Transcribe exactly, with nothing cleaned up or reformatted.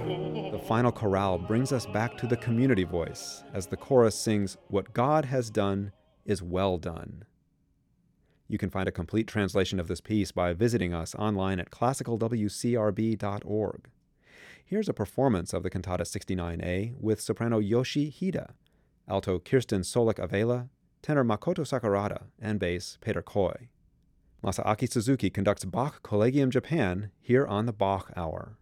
The final chorale brings us back to the community voice as the chorus sings, "What God has done is well done." You can find a complete translation of this piece by visiting us online at classical w c r b dot org. Here's a performance of the Cantata sixty-nine A with soprano Yoshi Hida, alto Kirsten Solik-Avela, tenor Makoto Sakurada, and bass Peter Koi. Masaaki Suzuki conducts Bach Collegium Japan here on the Bach Hour.